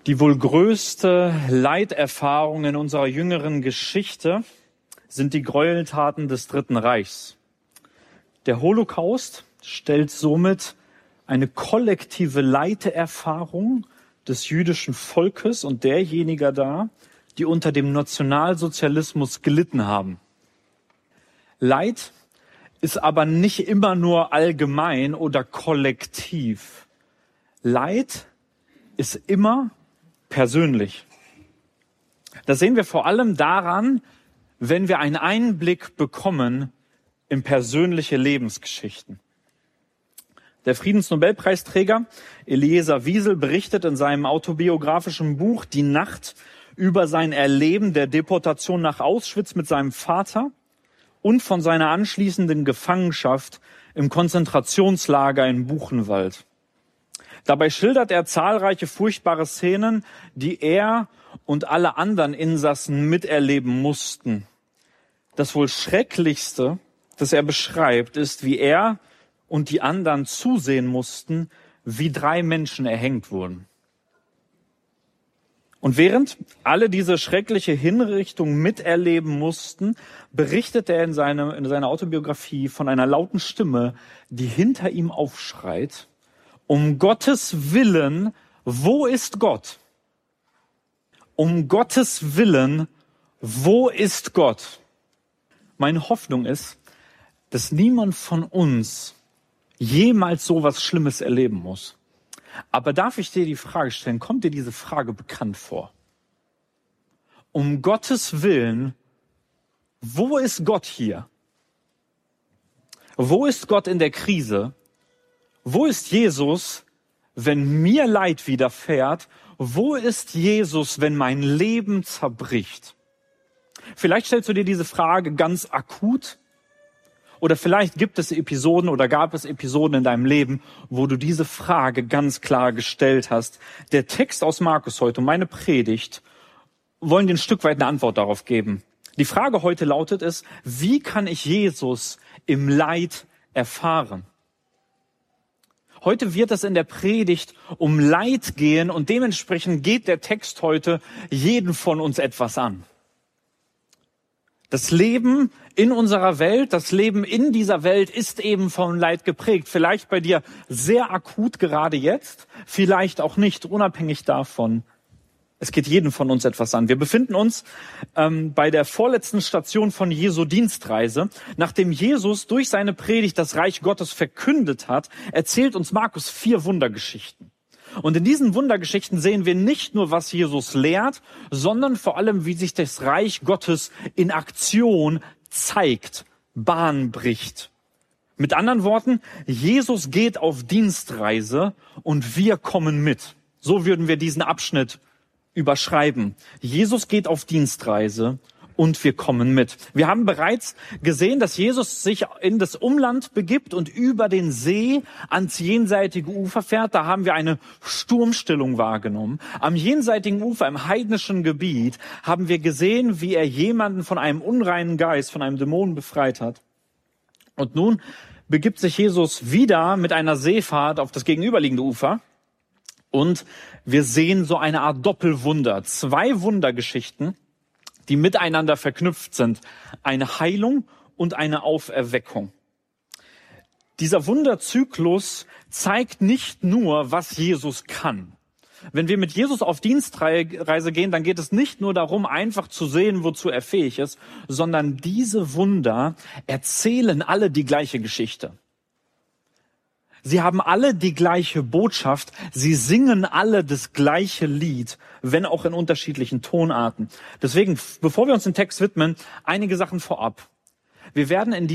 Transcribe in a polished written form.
Die wohl größte Leiterfahrung in unserer jüngeren Geschichte sind die Gräueltaten des Dritten Reichs. Der Holocaust stellt somit eine kollektive Leiterfahrung des jüdischen Volkes und derjenigen dar, die unter dem Nationalsozialismus gelitten haben. Leid ist aber nicht immer nur allgemein oder kollektiv. Leid ist immer persönlich. Das sehen wir vor allem daran, wenn wir einen Einblick bekommen in persönliche Lebensgeschichten. Der Friedensnobelpreisträger Elie Wiesel berichtet in seinem autobiografischen Buch Die Nacht über sein Erleben der Deportation nach Auschwitz mit seinem Vater und von seiner anschließenden Gefangenschaft im Konzentrationslager in Buchenwald. Dabei schildert er zahlreiche furchtbare Szenen, die er und alle anderen Insassen miterleben mussten. Das wohl Schrecklichste, das er beschreibt, ist, wie er und die anderen zusehen mussten, wie 3 Menschen erhängt wurden. Und während alle diese schreckliche Hinrichtung miterleben mussten, berichtet er in seiner Autobiografie von einer lauten Stimme, die hinter ihm aufschreit: Um Gottes Willen, wo ist Gott? Um Gottes Willen, wo ist Gott? Meine Hoffnung ist, dass niemand von uns jemals so was Schlimmes erleben muss. Aber darf ich dir die Frage stellen, kommt dir diese Frage bekannt vor? Um Gottes Willen, wo ist Gott hier? Wo ist Gott in der Krise? Wo ist Jesus, wenn mir Leid widerfährt? Wo ist Jesus, wenn mein Leben zerbricht? Vielleicht stellst du dir diese Frage ganz akut. Oder vielleicht gibt es Episoden oder gab es Episoden in deinem Leben, wo du diese Frage ganz klar gestellt hast. Der Text aus Markus heute und meine Predigt wollen dir ein Stück weit eine Antwort darauf geben. Die Frage heute lautet es: Wie kann ich Jesus im Leid erfahren? Heute wird es in der Predigt um Leid gehen und dementsprechend geht der Text heute jeden von uns etwas an. Das Leben in unserer Welt, das Leben in dieser Welt ist eben von Leid geprägt. Vielleicht bei dir sehr akut gerade jetzt, vielleicht auch nicht, unabhängig davon. Es geht jeden von uns etwas an. Wir befinden uns bei der vorletzten Station von Jesu Dienstreise. Nachdem Jesus durch seine Predigt das Reich Gottes verkündet hat, erzählt uns Markus 4 Wundergeschichten. Und in diesen Wundergeschichten sehen wir nicht nur, was Jesus lehrt, sondern vor allem, wie sich das Reich Gottes in Aktion zeigt, Bahn bricht. Mit anderen Worten, Jesus geht auf Dienstreise und wir kommen mit. So würden wir diesen Abschnitt überschreiben. Jesus geht auf Dienstreise und wir kommen mit. Wir haben bereits gesehen, dass Jesus sich in das Umland begibt und über den See ans jenseitige Ufer fährt. Da haben wir eine Sturmstillung wahrgenommen. Am jenseitigen Ufer, im heidnischen Gebiet, haben wir gesehen, wie er jemanden von einem unreinen Geist, von einem Dämon befreit hat. Und nun begibt sich Jesus wieder mit einer Seefahrt auf das gegenüberliegende Ufer. Und wir sehen so eine Art Doppelwunder. 2 Wundergeschichten, die miteinander verknüpft sind. Eine Heilung und eine Auferweckung. Dieser Wunderzyklus zeigt nicht nur, was Jesus kann. Wenn wir mit Jesus auf Dienstreise gehen, dann geht es nicht nur darum, einfach zu sehen, wozu er fähig ist, sondern diese Wunder erzählen alle die gleiche Geschichte. Sie haben alle die gleiche Botschaft, sie singen alle das gleiche Lied, wenn auch in unterschiedlichen Tonarten. Deswegen, bevor wir uns dem Text widmen, einige Sachen vorab. Wir werden in